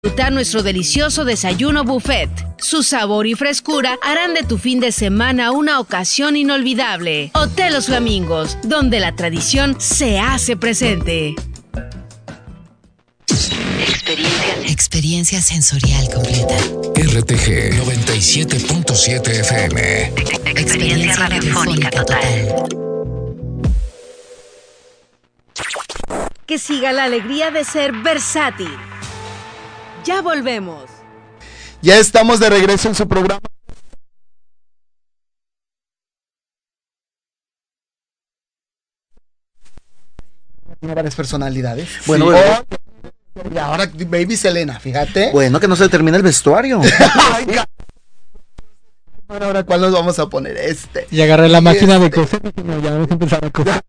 Disfrutar nuestro delicioso desayuno buffet. Su sabor y frescura harán de tu fin de semana una ocasión inolvidable. Hotel Los Flamingos, donde la tradición se hace presente. Experiencia sensorial completa. RTG 97.7 FM. Experiencia radiofónica total. Que siga la alegría de ser versátil. Ya volvemos. Ya estamos de regreso en su programa. Tiene varias personalidades. Bueno, sí. Y ahora Baby Selena, fíjate. Bueno, que no se termine el vestuario. Bueno, ahora ¿cuál nos vamos a poner? Y agarré la máquina de coser y ya vamos a empezar a coser.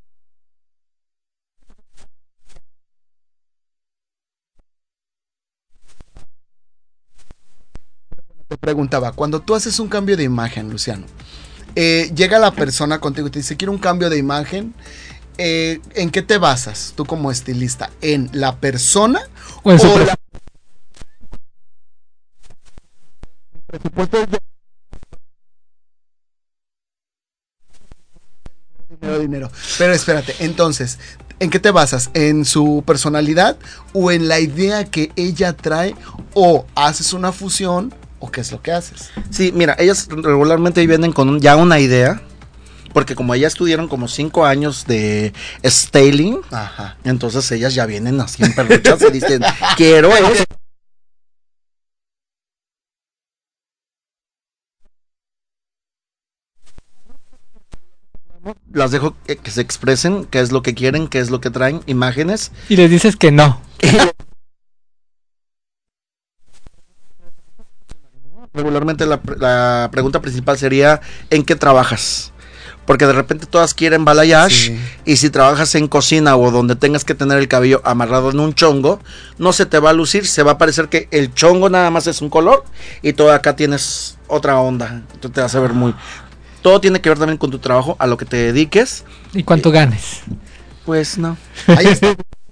Te preguntaba, cuando tú haces un cambio de imagen, Luciano, llega la persona contigo y te dice, quiero un cambio de imagen, ¿en qué te basas tú como estilista? ¿En la persona o la... presupuesto de dinero? Pero espérate, entonces, ¿en qué te basas? ¿En su personalidad o en la idea que ella trae? ¿O haces una fusión? ¿O qué es lo que haces? Sí, mira, ellas regularmente vienen con ya una idea, porque como ellas estudiaron como 5 años de styling, ajá, entonces ellas ya vienen así en perruchas y dicen, quiero eso. Las dejo que se expresen, qué es lo que quieren, qué es lo que traen, imágenes. Y les dices que no. Regularmente la pregunta principal sería, ¿en qué trabajas? Porque de repente todas quieren balayage, sí. Y si trabajas en cocina o donde tengas que tener el cabello amarrado en un chongo, no se te va a lucir, se va a parecer que el chongo nada más es un color y todo acá tienes otra onda, entonces te vas a ver muy... Todo tiene que ver también con tu trabajo, a lo que te dediques. ¿Y cuánto ganes? Pues no. Ahí está.